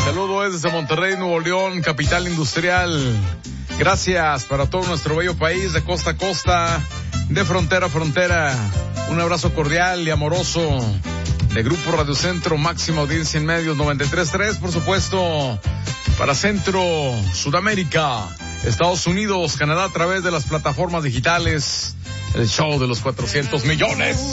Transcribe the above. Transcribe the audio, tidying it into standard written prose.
Saludo desde Monterrey, Nuevo León, capital industrial. Gracias para todo nuestro bello país, de costa a costa, de frontera a frontera. Un abrazo cordial y amoroso de Grupo Radio Centro, máxima audiencia en medios 93.3, por supuesto, para Centro, Sudamérica, Estados Unidos, Canadá, a través de las plataformas digitales. El show de los 400 millones.